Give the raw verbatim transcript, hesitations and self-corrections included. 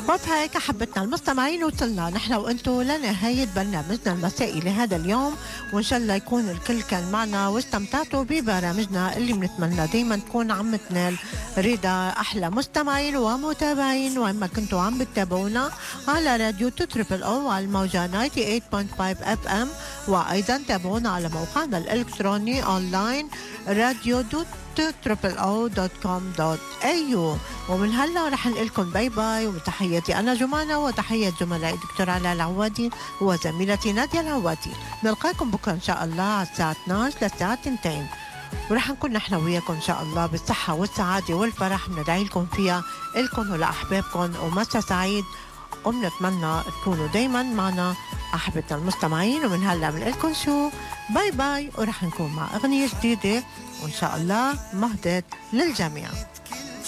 وبهيك أحبتنا المستمعين وصلنا نحن وأنتو لنهاية برنامجنا المسائي لهذا اليوم، وإن شاء الله يكون الكل كان معنا واستمتعتوا ببرامجنا اللي بنتمنى دايما تكون عم تنال رضا أحلى مستمعين ومتابعين وين ما كنتوا عم بتتابعونا على راديو تريبل أو على الموجة تسعة وتسعين فاصلة خمسة اف ام، وأيضا تابعونا على موقعنا الإلكتروني أونلاين راديو دوت تريبل او دوت كوم دوت اي يو. ومن هلا رح نقول لكم باي باي، وتحياتي انا جمانة وتحية زملائي دكتور علاء العوادي وزميلتي نادية العوادي. نلقاكم بكره ان شاء الله على الساعة اثنعش للساعة اثنين، ورح نكون نحن وياكم ان شاء الله بالصحة والسعادة والفرح بندعي لكم فيها الكم ولاحبابكم ومساء سعيد، وبنتمنى تكونوا دايما معنا احبتنا المستمعين. ومن هلا بنقول لكم شو باي باي، ورح نكون مع اغنية جديدة وإن شاء الله مهدت للجميع.